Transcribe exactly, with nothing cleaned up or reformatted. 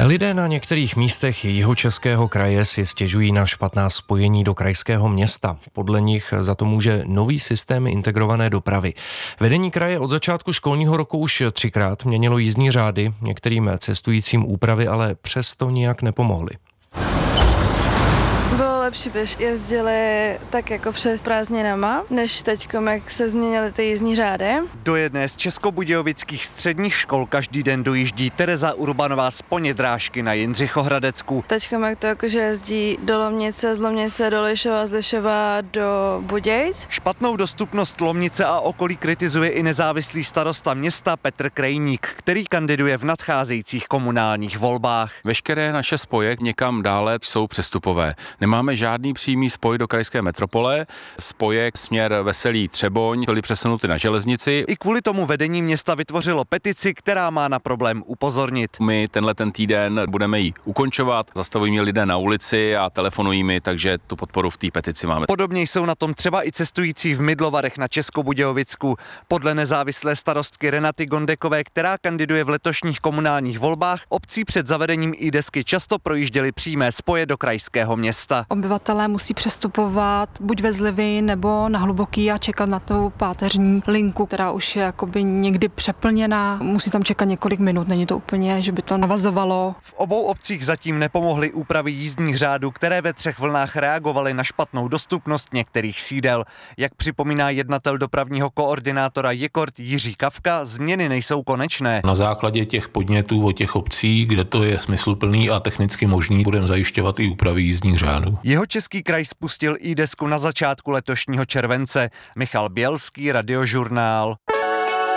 Lidé na některých místech Jihočeského kraje si stěžují na špatná spojení do krajského města. Podle nich za to může nový systém integrované dopravy. Vedení kraje od začátku školního roku už třikrát měnilo jízdní řády, některým cestujícím úpravy ale přesto nijak nepomohly. Bylo lepší, když jezdili tak jako před prázdninama, než teďkom, jak se změnily ty jízdní řády. Do jedné z českobudějovických středních škol každý den dojíždí Tereza Urbanová z Ponědrážky na Jindřichohradecku. Teďkom, jak to jakože jezdí do Lomnice, z Lomnice do Lišova, z Lišova do Budějc. Špatnou dostupnost Lomnice a okolí kritizuje i nezávislý starosta města Petr Krejník, který kandiduje v nadcházejících komunálních volbách. Veškeré naše spoje někam dále jsou přestupové. Nemáme žádný přímý spoj do krajské metropole, spoje směr Veselí Třeboň byly přesunuty na železnici. I kvůli tomu vedení města vytvořilo petici, která má na problém upozornit. My tenhle ten týden budeme ji ukončovat, zastavují mě lidé na ulici a telefonují mi, takže tu podporu v té petici máme. Podobně jsou na tom třeba i cestující v Mydlovarech na Českobudějovicku. Podle nezávislé starostky Renaty Gondekové, která kandiduje v letošních komunálních volbách, obcí před zavedením i-desky často projížděly přímé spoje do krajského města. Obyvatelé musí přestupovat buď ve Zlivi nebo na Hluboký a čekat na tu páteřní linku, která už je jakoby někdy přeplněná. Musí tam čekat několik minut, není to úplně, že by to navazovalo. V obou obcích zatím nepomohly úpravy jízdních řádů, které ve třech vlnách reagovaly na špatnou dostupnost některých sídel. Jak připomíná jednatel dopravního koordinátora Jekort Jiří Kavka, změny nejsou konečné. Na základě těch podnětů od těch obcí, kde to je smysluplný a technicky možný, budeme zajišťovat i úpravy jízdních řádů. Jihočeský kraj spustil i-desku na začátku letošního července. Michal Bělský, Radiožurnál.